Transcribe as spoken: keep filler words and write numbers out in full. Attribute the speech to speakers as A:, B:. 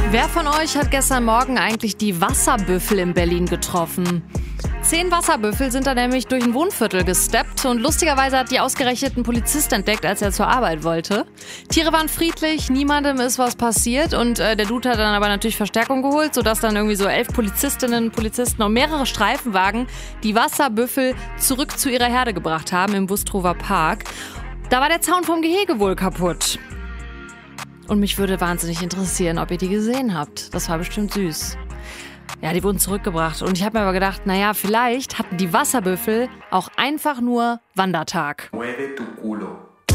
A: Wer von euch hat gestern Morgen eigentlich die Wasserbüffel in Berlin getroffen? Zehn Wasserbüffel sind da nämlich durch ein Wohnviertel gesteppt und lustigerweise hat die ausgerechnet ein Polizist entdeckt, als er zur Arbeit wollte. Tiere waren friedlich, niemandem ist was passiert und äh, der Dude hat dann aber natürlich Verstärkung geholt, sodass dann irgendwie so elf Polizistinnen und Polizisten und mehrere Streifenwagen die Wasserbüffel zurück zu ihrer Herde gebracht haben im Bustrower Park. Da war der Zaun vom Gehege wohl kaputt. Und mich würde wahnsinnig interessieren, ob ihr die gesehen habt. Das war bestimmt süß. Ja, die wurden zurückgebracht. Und ich habe mir aber gedacht, naja, vielleicht hatten die Wasserbüffel auch einfach nur Wandertag.
B: Mueve tu culo.